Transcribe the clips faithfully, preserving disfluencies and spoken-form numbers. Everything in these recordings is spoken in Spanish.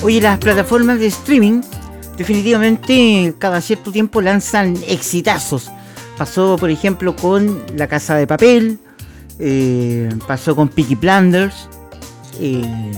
Oye, las plataformas de streaming definitivamente cada cierto tiempo lanzan exitazos. Pasó, por ejemplo, con La Casa de Papel, eh, pasó con Peaky Blinders, eh,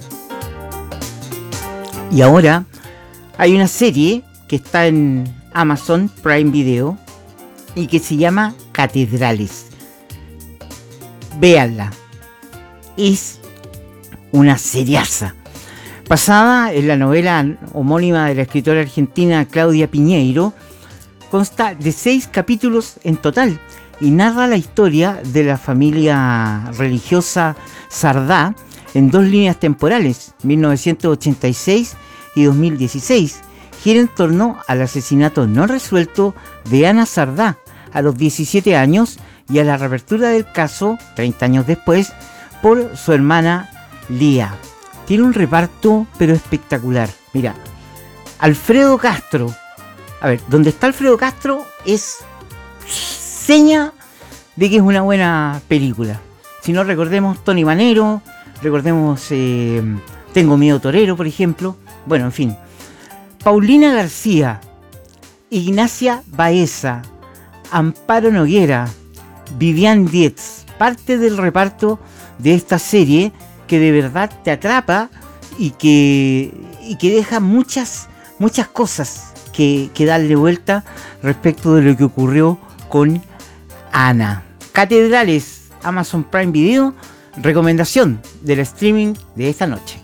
y ahora hay una serie que está en Amazon Prime Video y que se llama Catedrales. Véanla, es una seriaza. Basada en la novela homónima de la escritora argentina Claudia Piñeiro, consta de seis capítulos en total y narra la historia de la familia religiosa Sardá en dos líneas temporales, mil novecientos ochenta y seis y dos mil dieciséis. Gira en torno al asesinato no resuelto de Ana Sardá a los diecisiete años y a la reapertura del caso, treinta años después, por su hermana Lía. Tiene un reparto pero espectacular. Mira, Alfredo Castro. A ver, donde está Alfredo Castro es seña de que es una buena película. Si no, recordemos Tony Manero, recordemos eh, Tengo Miedo Torero, por ejemplo. Bueno, en fin. Paulina García, Ignacia Baeza, Amparo Noguera, Vivian Dietz, parte del reparto de esta serie que de verdad te atrapa y que, y que deja muchas, muchas cosas que, que darle vuelta respecto de lo que ocurrió con Ana. Catedrales, Amazon Prime Video, recomendación del streaming de esta noche.